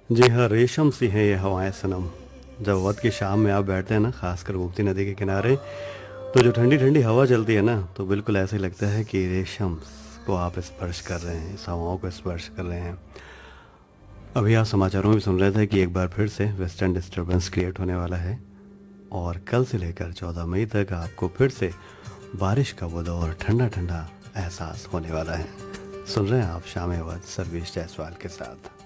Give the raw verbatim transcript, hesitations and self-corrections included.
जी हाँ, रेशम सी हैं ये हवाएँ सनम। जब वक़्त की शाम में आप बैठते हैं ना, ख़ासकर गोमती नदी के किनारे, तो जो ठंडी-ठंडी हवा चलती है ना, तो बिल्कुल ऐसे ही लगता है कि रेशम को आप स्पर्श कर रहे हैं, इस हवाओं को स्पर्श कर रहे हैं। अभी आप समाचारों में भी सुन रहे थे कि एक बार फिर से वेस्टर्न डिस्टर्बेंस क्रिएट होने वाला है और कल से लेकर चौदह मई तक आपको फिर से बारिश का वो दौर ठंडा-ठंडा एहसास होने वाला है। सुन रहे हैं आप शाम ए वक़्त सर्वेश जायसवाल के साथ।